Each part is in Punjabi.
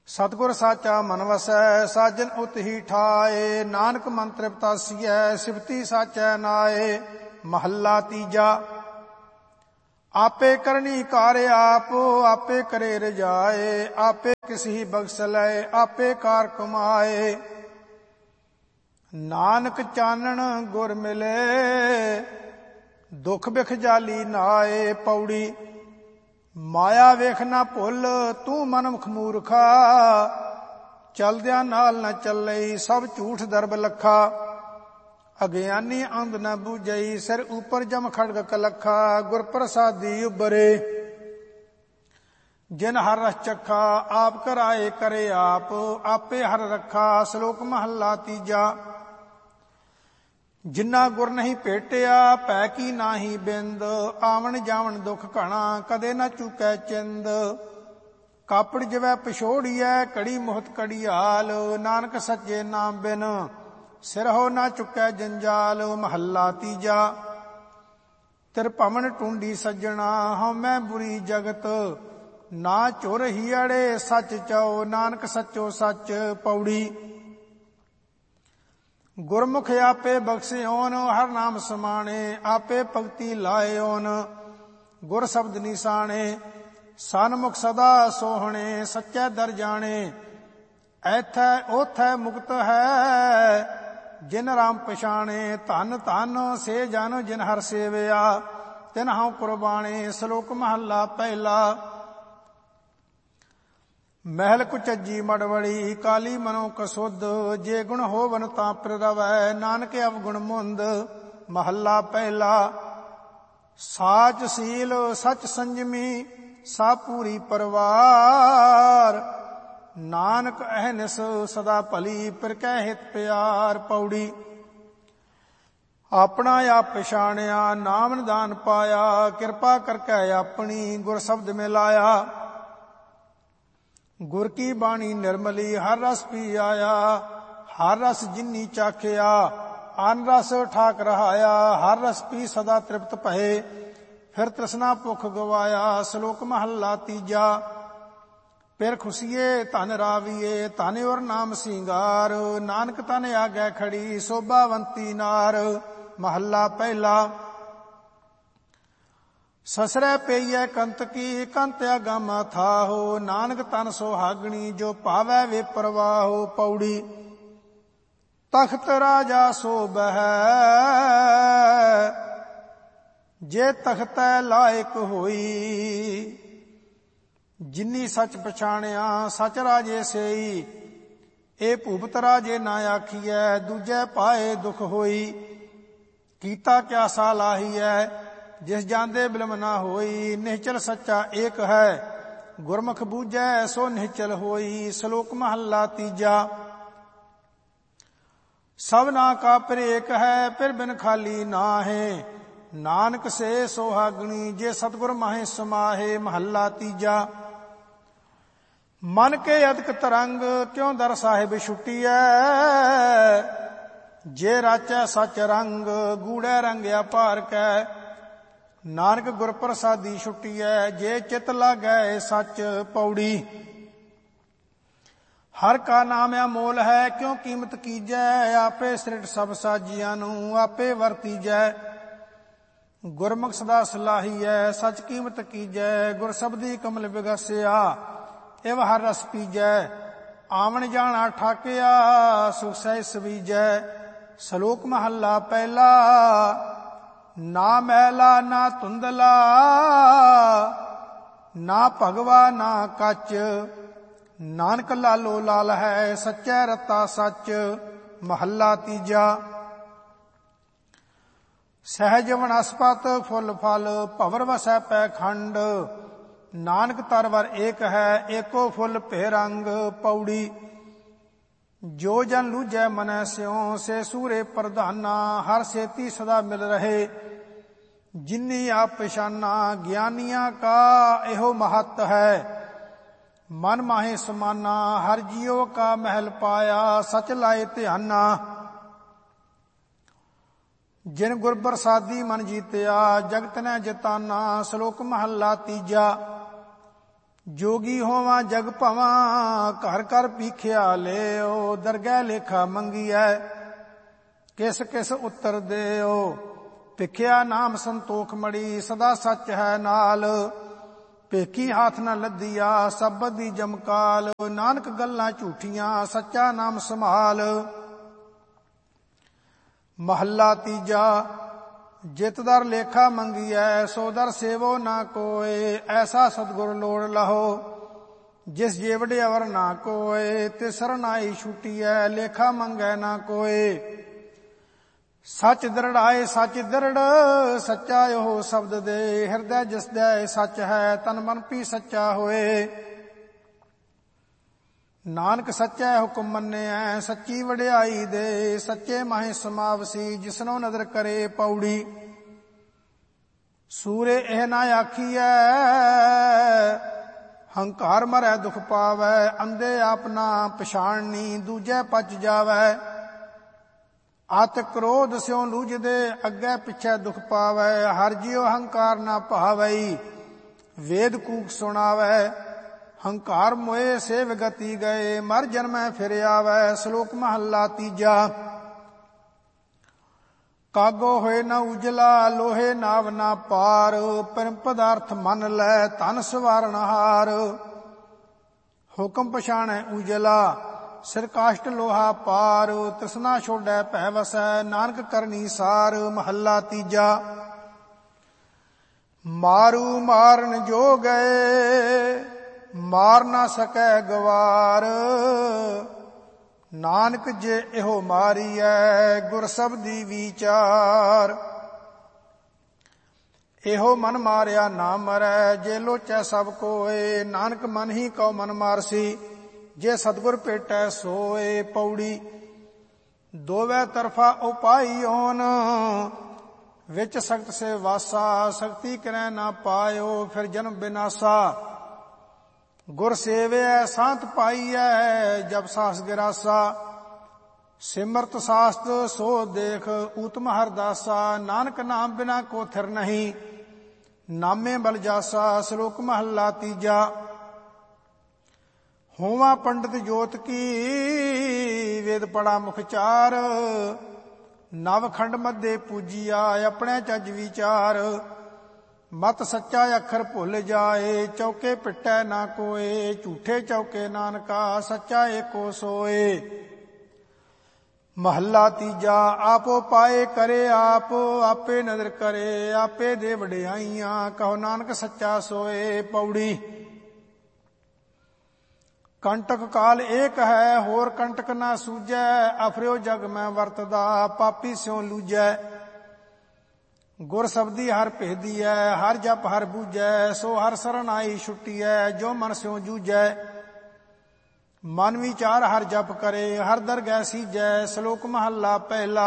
ਸਤਿਗੁਰ ਸਾਚਾ ਮਨ ਵਸੈ, ਸਾਜਨ ਉਤ ਹੀ ਠਾਏ। ਨਾਨਕ ਮਨ ਤ੍ਰਿਪਤਾਸੀਐ, ਸਿਫਤੀ ਸਾਚੈ ਨਾਏ। ਮਹੱਲਾ ਤੀਜਾ। ਆਪੇ ਕਰਨੀ ਕਾਰ ਆਪ, ਆਪੇ ਕਰੇ ਰਜਾਏ। ਆਪੇ ਕਿਸੀ ਬਖਸ਼ ਲੈ, ਆਪੇ ਕਾਰ ਕਮਾਏ। ਨਾਨਕ ਚਾਨਣ ਗੁਰ ਮਿਲੇ, ਦੁਖ ਬਿਖ ਜਾਲੀ ਨਾਏ। ਪੌੜੀ। ਮਾਇਆ ਵੇਖ ਨਾ ਭੁੱਲ, ਤੂੰ ਮਨਮੁਖ ਮੂਰਖਾ। ਚਲਦਿਆਂ ਨਾਲ ਨਾ ਚੱਲਈ, ਸਭ ਝੂਠ ਦਰਬ ਲੱਖਾ। ਅਗਿਆਨੀ ਅੰਧ ਨ ਬੂਝਈ, ਸਿਰ ਉਪਰ ਜਮ ਖੜਗ ਕਲੱਖਾ। ਗੁਰ ਪ੍ਰਸਾਦੀ ਉਬਰੇ, ਜਿਨ ਹਰ ਰਸ ਚੱਖਾ। ਆਪ ਕਰਾਏ ਕਰੇ ਆਪ, ਆਪੇ ਹਰ ਰੱਖਾ। ਸ਼ਲੋਕ ਮਹੱਲਾ ਤੀਜਾ। ਜਿੰਨਾ ਗੁਰ ਨਹੀਂ ਭੇਟਿਆ, ਭੈ ਕੀ ਨਾਹੀ ਬਿੰਦ। ਆਵਣ ਜਾਵਣ ਦੁਖ ਘਣਾ, ਕਦੇ ਨਾ ਚੁਕੈ ਚਿੰਦ। ਕਾਪੜ ਜਿਵੈ ਪਛੋੜੀਐ, ਘੜੀ ਮੁਹਤ ਘੜੀਆਲ। ਨਾਨਕ ਸੱਚੇ ਨਾਮ ਬਿਨ, ਸਿਰਹੁ ਨਾ ਚੁਕੈ ਜੰਜਾਲ। ਮਹੱਲਾ ਤੀਜਾ। ਤਿਰਭਵਨ ਟੁੰਡੀ ਸੱਜਣਾ, ਹਉਮੈ ਬੁਰੀ ਜਗਤ। ਨਾ ਝੁਰ ਹੀਅੜੇ, ਸੱਚ ਚਉ। ਨਾਨਕ ਸੱਚੋ ਸੱਚ। ਪੌੜੀ। ਗੁਰਮੁਖ ਆਪੇ ਬਖਸ਼ਿਓਨ, ਹਰ ਨਾਮ ਸਮਾਣੇ। ਆਪੇ ਭਗਤੀ ਲਾਇਓਨ, ਗੁਰ ਸ਼ਬਦ ਨਿਸ਼ਾਨੇ। ਸਨਮੁਖ ਸਦਾ ਸੋਹਣੇ, ਸੱਚੇ ਦਰ ਜਾਣੇ। ਐਥੈ ਓਥੈ ਮੁਕਤ ਹੈ, ਜਿਨ ਰਾਮ ਪਛਾਣੇ। ਧਨ ਧਨ ਸੇ ਜਨ, ਜਿਨ ਹਰ ਸੇਵਿਆ। ਤਿਨ ਹਉ ਕੁਰਬਾਣੇ। ਸ਼ਲੋਕ ਮਹੱਲਾ ਪਹਿਲਾ। ਮਹਿਲ ਕੁਚੱਜੀ ਮੜਵੜੀ, ਕਾਲੀ ਮਨੋ ਕਸੁੱਧ। ਜੇ ਗੁਣ ਹੋਵਨ ਤਾਂ ਪ੍ਰਰਵੈ, ਨਾਨਕ ਅਵਗੁਣ ਮੁੰਦ। ਮਹੱਲਾ ਪਹਿਲਾ। ਸਾਚ ਸੀਲ ਸਚ ਸੰਜਮੀ, ਸਾ ਪੂਰੀ ਪਰਵਾਰ। ਨਾਨਕ ਅਹਨਿਸ ਸਦਾ ਭਲੀ, ਪਿਰ ਕੈ ਹਿਤ ਪਿਆਰ। ਪੌੜੀ। ਆਪਣਾ ਆਪ ਪਛਾਣਿਆ, ਨਾਮ ਨਿਦਾਨ ਪਾਇਆ। ਕਿਰਪਾ ਕਰਕੇ ਆਪਣੀ, ਗੁਰ ਸ਼ਬਦ ਮਿਲਾਇਆ। ਗੁਰ ਕੀ ਬਾਣੀ ਨਿਰਮਲੀ, ਹਰ ਰਸ ਪੀ ਆਇਆ। ਹਰ ਰਸ ਜਿਨੀ ਚਾਖਿਆ, ਅਨ ਰਸ ਠਾਕ ਰਹਾਇਆ। ਹਰ ਰਸ ਪੀ ਸਦਾ ਤ੍ਰਿਪਤ ਭਏ, ਫਿਰ ਤ੍ਰਿਸ਼ਨਾ ਭੁਖ ਗਵਾਇਆ। ਸ਼ਲੋਕ ਮਹੱਲਾ ਤੀਜਾ। ਪਿਰ ਖੁਸ਼ੀਏ ਧਨ ਰਾਵੀਏ, ਧਨ ਔਰ ਨਾਮ ਸਿੰਗਾਰ। ਨਾਨਕ ਤਨ ਆਗੈ ਖੜੀ, ਸੋਭਾਵੰਤੀ ਨਾਰ। ਮਹੱਲਾ ਪਹਿਲਾ। ਸਸਰੈ ਪਈਐ ਕੰਤ ਕੀ, ਕੰਤ ਅਗਾਮਾ ਥਾਹੋ। ਨਾਨਕ ਤਨ ਸੁਹਾਗਣੀ, ਜੋ ਭਾਵੈ ਵੇ ਪ੍ਰਵਾਹੋ। ਪੌੜੀ। ਤਖਤ ਰਾਜਾ ਸੋਭੈ, ਜੇ ਤਖਤੈ ਲਾਇਕ ਹੋਈ। ਜਿਨੀ ਸੱਚ ਪਛਾਣਿਆ, ਸਚ ਰਾਜੇ ਸੇਈ। ਇਹ ਭੂਪਤ ਰਾਜੇ ਨਾ ਆਖੀਐ, ਦੂਜੇ ਪਾਏ ਦੁਖ ਹੋਈ। ਕੀਤਾ ਕਿਆ ਸਾ ਲਾਹੀਐ, ਜਿਸ ਜਾਂਦੇ ਬਿਲਮ ਨਾ ਹੋਈ। ਨਿਹਚਲ ਸੱਚਾ ਏਕ ਹੈ, ਗੁਰਮੁਖ ਬੂਝੈ ਸੋ ਨਿਹਚਲ ਹੋਈ। ਸ਼ਲੋਕ ਮਹੱਲਾ ਤੀਜਾ। ਸਭਨਾ ਕਾ ਪਿਰ ਏਕ ਹੈ, ਪਿਰ ਬਿਨ ਖਾਲੀ ਨਾਹੇ। ਨਾਨਕ ਸੇ ਸੁਹਾਗਣੀ, ਜੇ ਸਤਿਗੁਰ ਮਾਹੇ ਸਮਾਹੇ। ਮਹੱਲਾ ਤੀਜਾ। ਮਨ ਕੇ ਅਦਕ ਤਰੰਗ, ਕਿਉ ਦਰ ਸਾਹਿਬ ਛੁੱਟੀਐ। ਜੇ ਰਾਚੈ ਸਚ ਰੰਗ, ਗੂੜੈ ਰੰਗਿਆ ਭਾਰ ਕੈ। ਨਾਨਕ ਗੁਰ ਪ੍ਰਸਾਦੀ ਛੁੱਟੀਐ, ਜੇ ਚਿਤ ਲਾਗੈ ਸੱਚ। ਪੌੜੀ। ਹਰ ਕਾ ਨਾਮ ਅਮੋਲ ਹੈ, ਕਿਉ ਕੀਮਤ ਕੀਜੈ। ਆਪੇ ਸ੍ਰਿਟ ਸਭ ਸਾਜੀਆਂ ਨੂੰ, ਆਪੇ ਵਰਤੀਜੈ। ਗੁਰਮੁਖ ਸਦਾ ਸਲਾਹੀਐ, ਸਚ ਕੀਮਤ ਕੀਜੈ। ਗੁਰ ਸ਼ਬਦੀ ਕਮਲ ਵਿਗਸਿਆ, ਇਵ ਹਰ ਰਸ ਪੀਜੈ। ਆਵਣ ਜਾਣਾ ਠਾਕਿਆ, ਸੁਖ ਸਹਿ ਸਵੀਜੈ। ਸ਼ਲੋਕ ਮਹੱਲਾ ਪਹਿਲਾ। ਨਾ ਮੈਲਾ ਨਾ ਧੁੰਦਲਾ, ਨਾ ਭਗਵਾ ਨਾ ਕੱਚ। ਨਾਨਕ ਲਾਲੋ ਲਾਲ ਹੈ, ਸੱਚੈ ਰਤਾ ਸੱਚ। ਮਹੱਲਾ ਤੀਜਾ। ਸਹਿਜ ਵਨਸਪਤ ਫੁੱਲ ਫਲ, ਭਵਰ ਵਸੈ ਪੈ ਖੰਡ। ਨਾਨਕ ਤਰਵਰ ਏਕ ਹੈ, ਏਕੋ ਫੁੱਲ ਭੇ ਰੰਗ। ਪੌੜੀ। ਜੋ ਜਨ ਲੂਝੈ ਮਨੈ ਸਿਉ, ਸੇ ਸੂਰੇ ਪ੍ਰਧਾਨਾ। ਹਰ ਸੇਤੀ ਸਦਾ ਮਿਲ ਰਹੇ, ਜਿਨੀ ਆਪ ਪਛਾਨਾ। ਗਿਆਨੀਆਂ ਕਾ ਇਹੋ ਮਹੱਤ ਹੈ, ਮਨ ਮਾਹੇ ਸਮਾਨਾ। ਹਰ ਜੀਉ ਕਾ ਮਹਿਲ ਪਾਇਆ, ਸਚ ਲਾਏ ਧਿਆਨਾ। ਜਿਨ ਗੁਰ ਪ੍ਰਸਾਦੀ ਮਨ ਜੀਤਿਆ, ਜਗਤ ਨੇ ਜਿਤਾਨਾ। ਸ਼ਲੋਕ ਮਹੱਲਾ ਤੀਜਾ। ਜੋਗੀ ਹੋਵਾਂ ਜਗ ਭਵਾਂ, ਘਰ ਘਰ ਪੀਖਿਆ ਲਿਓ। ਦਰਗਹਿ ਲੇਖਾ ਮੰਗੀਐ, ਕਿਸ ਕਿਸ ਉੱਤਰ ਦਿਓ। ਭਿਖਿਆ ਨਾਮ ਸੰਤੋਖ ਮੜੀ, ਸਦਾ ਸੱਚ ਹੈ ਨਾਲ। ਭੇਖੀ ਹੱਥ ਨ ਲੱਦੀਆ, ਸਬਦ ਦੀ ਜਮਕਾਲ। ਨਾਨਕ ਗੱਲਾਂ ਝੂਠੀਆਂ, ਸੱਚਾ ਨਾਮ ਸੰਭਾਲ। ਮਹੱਲਾ ਤੀਜਾ। ਜਿਤ ਦਰ ਲੇਖਾ ਮੰਗੀਐ, ਸੋ ਦਰ ਸੇਵੋ ਨਾ ਕੋਏ। ਐਸਾ ਸਤਿਗੁਰ ਲੋੜ ਲਹੋ, ਜਿਸ ਜੇਵੜ ਅਵਰ ਨਾ ਕੋਏ। ਤਿਸ ਸਰਨਾਈ ਛੁਟੀਐ, ਲੇਖਾ ਮੰਗੈ ਨਾ ਕੋਏ। ਸੱਚ ਦ੍ਰਿੜਾਏ ਸੱਚ ਦ੍ਰਿੜ, ਸੱਚਾ ਉਹ ਸ਼ਬਦ ਦੇ। ਹਿਰਦੈ ਜਿਸ ਦੈ ਸੱਚ ਹੈ, ਤਨ ਮਨ ਵੀ ਸੱਚਾ ਹੋਏ। ਨਾਨਕ ਸੱਚਾ ਹੁਕਮ ਮੰਨਿਐ, ਸੱਚੀ ਵਡਿਆਈ ਦੇ। ਸੱਚੇ ਮਾਹੇ ਸਮਾਵਸੀ, ਜਿਸਨੋ ਨਦਰ ਕਰੇ ਪੌੜੀ। ਸੂਰੇ ਇਹ ਨਾ ਆਖੀਐ, ਹੰਕਾਰ ਮਰੈ ਦੁਖ ਪਾਵੈ। ਅੰਧੇ ਆਪਣਾ ਪਛਾਣਨੀ, ਦੂਜੇ ਪਚ ਜਾਵੈ। ਅਤ ਕ੍ਰੋਧ ਸਿਉ ਲੂਝਦੇ, ਅੱਗੇ ਪਿੱਛੇ ਦੁਖ ਪਾਵੈ। ਹਰਿ ਜਿਉ ਹੰਕਾਰ ਨਾ ਭਾਵਈ, ਵੇਦ ਕੂਕ ਸੁਣਾਵੈ। ਹੰਕਾਰ ਮੋਏ ਸੇ ਵਿਗਤੀ ਗਏ, ਮਰ ਜਨਮੈ ਫਿਰ ਆਵੈ। ਸ਼ਲੋਕ ਮਹੱਲਾ ਤੀਜਾ। ਕਾਗੋ ਹੋਏ ਨਾ ਉਜਲਾ, ਲੋਹੇ ਨਾਵ ਨਾ ਪਾਰ। ਪਰਮ ਪਦਾਰਥ ਮੰਨ ਲੈ, ਧਨ ਸਵਾਰਨ ਹਾਰ। ਹੁਕਮ ਪਛਾਣੈ ਉਜਲਾ, ਸਿਰ ਕਾਸ਼ਟ ਲੋਹਾ ਪਾਰ। ਤ੍ਰਿਸ਼ਨਾ ਛੋੜੈ ਭੈ ਵਸੈ, ਨਾਨਕ ਕਰਨੀ ਸਾਰ। ਮਹੱਲਾ ਤੀਜਾ। ਮਾਰੂ ਮਾਰਨ ਜੋ ਗਏ, ਮਾਰ ਨਾ ਸਕੈ ਗਵਾਰ। ਨਾਨਕ ਜੇ ਇਹੋ ਮਾਰੀਐ, ਗੁਰ ਸਬਦੀ ਵਿਚਾਰ। ਇਹੋ ਮਨ ਮਾਰਿਆ ਨਾ ਮਰੈ, ਜੇ ਲੋਚੈ ਸਭ ਕੋਏ। ਨਾਨਕ ਮਨ ਹੀ ਕਉ ਮਨ ਮਾਰਸੀ, ਜੇ ਸਤਿਗੁਰ ਭੇਟੈ ਸੋਏ। ਪੌੜੀ। ਦੋਵੇਂ ਤਰਫਾ ਉਪਾਈ ਓਨ, ਵਿੱਚ ਸਖਤ ਸੇ ਵਾਸਾ। ਸਖਤੀ ਕਰੈ ਨਾ ਪਾਇਓ, ਫਿਰ ਜਨਮ ਬਿਨਾਸਾ। ਗੁਰ ਸੇਵਿਐ ਸਾਂਤ ਪਾਈਐ, ਜਬ ਸਾਸ ਗਿਰਾਸਾ। ਸਿਮਰਤ ਸਾਸਤ ਸੋ ਦੇਖ, ਊਤਮ ਹਰਦਾਸਾ। ਨਾਨਕ ਨਾਮ ਬਿਨਾ ਕੋ ਥਿਰ ਨਹੀਂ, ਨਾਮੇ ਬਲ ਜਾਸਾ। ਸ਼ਲੋਕ ਮਹੱਲਾ ਤੀਜਾ। ਹੋਵਾ ਪੰਡਿਤ ਜੋਤ ਕੀ, ਵੇਦ ਪੜਾ ਮੁਖ ਚਾਰ। ਨਵ ਖੰਡ ਮੱਧੇ ਪੂਜੀਆ, ਆਪਣੇ ਚੱਜ ਵਿਚਾਰ। ਮਤ ਸੱਚਾ ਅੱਖਰ ਭੁੱਲ ਜਾਏ, ਚੌਕੇ ਪਿੱਟੈ ਨਾ ਕੋਏ। ਝੂਠੇ ਚੌਕੇ ਨਾਨਕਾ, ਸੱਚਾ ਏਕੋ ਸੋਏ। ਮਹੱਲਾ ਤੀਜਾ। ਆਪੋ ਪਾਏ ਕਰੇ ਆਪ, ਆਪੇ ਨਦਰ ਕਰੇ। ਆਪੇ ਦੇ ਵਡਿਆਈਆਂ, ਕਹੋ ਨਾਨਕ ਸੱਚਾ ਸੋਏ। ਪੌੜੀ। ਕੰਟਕ ਕਾਲ ਏਕ ਹੈ, ਹੋਰ ਕੰਟਕ ਨਾ ਸੂਝੈ। ਅਫਰਿਓ ਜਗ ਮੈਂ ਵਰਤਦਾ, ਪਾਪੀ ਸਿਉ ਲੂਝੈ। ਗੁਰ ਸਬਦੀ ਹਰ ਭੇਦੀਐ, ਹਰ ਜਪ ਹਰ ਬੂਝੈ। ਸੋ ਹਰ ਸਰਣ ਆਈ ਛੁੱਟੀਐ, ਜੋ ਮਨ ਸਿਉ ਜੂਝੈ। ਮਨ ਵਿਚਾਰ ਹਰ ਜਪ ਕਰੇ, ਹਰ ਦਰਗਹਿ ਸੀਜੈ। ਸ਼ਲੋਕ ਮਹੱਲਾ ਪਹਿਲਾ।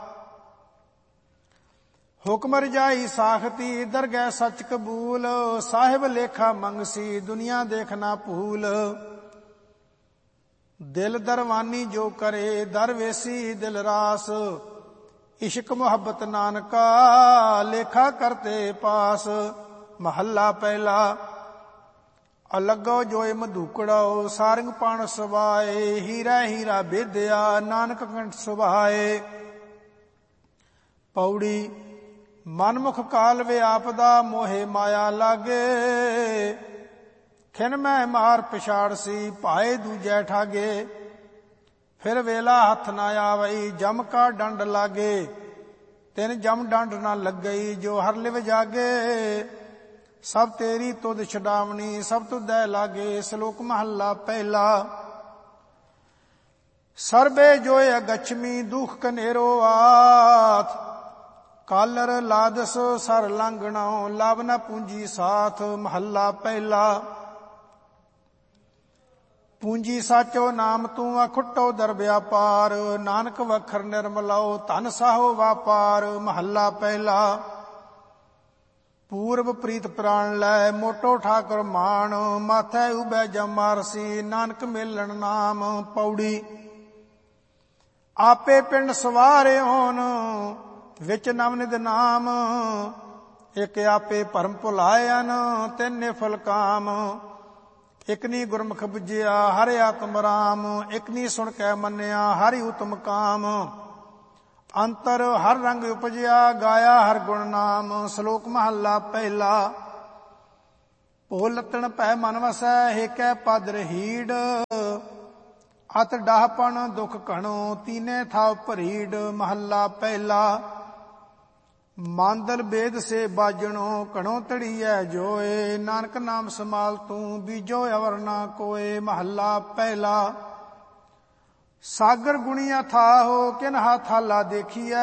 ਹੁਕਮ ਰਜਾਈ ਸਾਖਤੀ, ਦਰਗਹਿ ਸੱਚ ਕਬੂਲ। ਸਾਹਿਬ ਲੇਖਾ ਮੰਗਸੀ, ਦੁਨੀਆ ਦੇਖ ਨਾ ਭੂਲ। ਦਿਲ ਦਰਵਾਨੀ ਜੋ ਕਰੇ, ਦਰਵੇਸੀ ਦਿਲ ਰਾਸ। ਇਸ਼ਕ ਮੁਹੱਬਤ ਨਾਨਕਾ, ਲੇਖਾ ਕਰਤੇ ਪਾਸ। ਮਹੱਲਾ ਪਹਿਲਾ। ਅਲਗੋ ਜੋਇ ਮਧੂਕੜੋ, ਸਾਰੰਗ ਪਣ ਸਵਾਏ। ਹੀਰਾ ਹੀਰਾ ਬੇਦਿਆ, ਨਾਨਕ ਕੰਠ ਸੁਭਾਏ। ਪੌੜੀ। ਮਨਮੁਖ ਕਾਲ ਵਿਆਪਦਾ, ਮੋਹੇ ਮਾਇਆ ਲਾਗੇ। ਖਿਨ ਮੈਂ ਮਾਰ ਪਛਾੜਸੀ, ਭਾਏ ਦੂਜੈ ਠਾਗੇ। ਫਿਰ ਵੇਲਾ ਹੱਥ ਨਾ ਆਵਈ, ਜਮ ਕਾ ਡੰਡ ਲਾਗੇ। ਤਿਨ ਜਮ ਡੰਡ ਨਾ ਲੱਗਈ, ਜੋ ਹਰ ਲਿਵ ਜਾਗੇ। ਸਭ ਤੇਰੀ ਤੁਧ ਛਡਾਵਣੀ, ਸਭ ਤੁਧੈ ਲਾਗੇ। ਸ਼ਲੋਕ ਮਹੱਲਾ ਪਹਿਲਾ। ਸਰਬੇ ਜੋਇ ਅਗਛਮੀ, ਦੁਖ ਕਨੇਰੋ ਆਥ। ਕਾਲਰ ਲਾਦਸ ਸਰ ਲੰਘਣੋ, ਲਵ ਨ ਪੂੰਜੀ ਸਾਥ। ਮਹੱਲਾ ਪਹਿਲਾ। ਪੂੰਜੀ ਸਾਚੋ ਨਾਮ ਤੂੰ, ਅਖੁੱਟੋ ਦਰ ਵਿਆਪਾਰ। ਨਾਨਕ ਵਖਰ ਨਿਰਮਲੋ, ਧਨ ਸਾਹੋ ਵਾਪਾਰ। ਮਹੱਲਾ ਪਹਿਲਾ। ਪੂਰਬ ਪ੍ਰੀਤ ਪ੍ਰਾਣ ਲੈ, ਮੋਟੋ ਠਾਕੁਰ ਮਾਣ। ਮਾਥੈ ਉਬੈ ਜਮ ਮਾਰਸੀ, ਨਾਨਕ ਮੇਲਣ ਨਾਮ। ਪੌੜੀ। ਆਪੇ ਪਿੰਡ ਸਵਾਰਿਓਨ, ਵਿੱਚ ਨਵਨਿਧ ਨਾਮ। ਇੱਕ ਆਪੇ ਭਰਮ ਭੁਲਾਇਨ, ਤਿੰਨੇ ਫਲ ਕਾਮ। ਇਕਨੀ ਗੁਰਮੁਖ ਬੁਝਿਆ ਹਰਿ ਆਤਮ ਰਾਮ, ਇਕਨੀ ਸੁਣ ਕੇ ਮੰਨਿਆ ਹਰਿ ਉਤਮ ਕਾਮ। ਅੰਤਰ ਹਰ ਰੰਗ ਉਪਜਿਆ ਗਾਇਆ ਹਰ ਗੁਣ ਨਾਮ। ਸ਼ਲੋਕ ਮਹੱਲਾ ਪਹਿਲਾ। ਭੋਲਤਣ ਭੈ ਮਨ ਵਸੈ ਹੇਕੈ ਪਦ ਰਹੀੜ, ਅਤ ਡਾਹਪਣ ਦੁਖ ਘਣੋ ਤੀਨੇ ਥਾਵ ਭਰੀੜ। ਮਹੱਲਾ ਪਹਿਲਾ। ਮਾਂਦਲ ਬੇਦ ਸੇ ਬਾਜਣੋ ਘਣੋ ਤੜੀਐ ਜੋਏ, ਨਾਨਕ ਨਾਮ ਸਮਾਲ ਤੂੰ ਬੀਜੋ ਅਵਰ ਨਾ ਕੋਏ। ਮਹੱਲਾ ਪਹਿਲਾ। ਸਾਗਰ ਗੁਣੀਆ ਥਾਹੋ ਕਿਨਹਾ ਥਾਲਾ ਦੇਖੀਐ,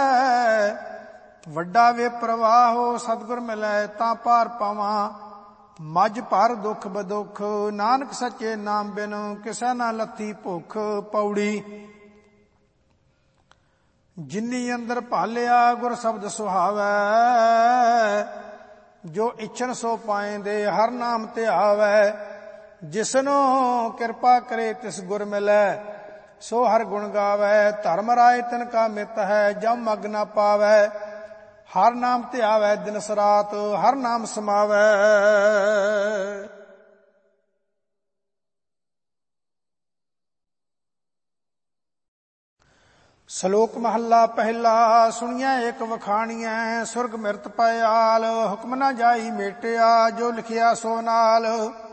ਵੱਡਾ ਵੇ ਪ੍ਰਵਾਹੋ ਸਤਿਗੁਰ ਮਿਲੈ ਤਾਂ ਪਾਰ ਪਾਵਾਂ। ਮੱਝ ਭਰ ਦੁੱਖ ਬਦੁੱਖ ਨਾਨਕ ਸੱਚੇ ਨਾਮ ਬਿਨ, ਕਿਸੈ ਨਾ ਲੱਥੀ ਭੁੱਖ। ਪੌੜੀ। ਜਿਨੀ ਅੰਦਰ ਭਾਲਿਆ ਗੁਰ ਸ਼ਬਦ ਸੁਹਾਵੈ, ਜੋ ਇੱਛਨ ਸੋ ਪਾਏਂਦੇ ਹਰ ਨਾਮ ਧਿਆਵੈ। ਜਿਸਨੂੰ ਕਿਰਪਾ ਕਰੇ ਤਿਸ ਗੁਰ ਮਿਲੈ, ਸੋ ਹਰ ਗੁਣ ਗਾਵੈ। ਧਰਮ ਰਾਏ ਤਿਨ ਕਾ ਮਿਤ ਹੈ ਜਮ ਮਗ ਨਾ ਪਾਵੈ, ਹਰ ਨਾਮ ਧਿਆਵੈ ਦਿਨ ਸਰਾਤ ਹਰ ਨਾਮ ਸਮਾਵੈ। ਸ਼ਲੋਕ ਮਹੱਲਾ ਪਹਿਲਾ। ਸੁਣੀਐ ਏਕ ਵਖਾਣੀਐ ਸੁਰਗ ਮਿਰਤ ਪਇਆਲ, ਹੁਕਮ ਨਾ ਜਾਈ ਮੇਟਿਆ ਜੋ ਲਿਖਿਆ ਸੋ ਨਾਲ।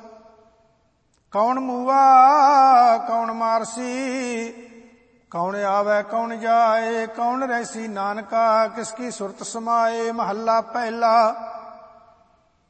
ਕੌਣ ਮੂਆ ਕੌਣ ਮਾਰਸੀ, ਕੌਣ ਆਵੈ ਕੌਣ ਜਾਏ, ਕੌਣ ਰਹਿਸੀ ਨਾਨਕਾ ਕਿਸ ਕੀ ਸੁਰਤ ਸਮਾਏ। ਮਹੱਲਾ ਪਹਿਲਾ।